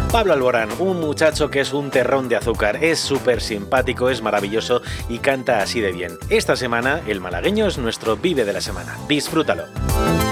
Pablo Alborán, un muchacho que es un terrón de azúcar, es súper simpático, es maravilloso y canta así de bien. Esta semana, el malagueño es nuestro Vive de la semana. Disfrútalo.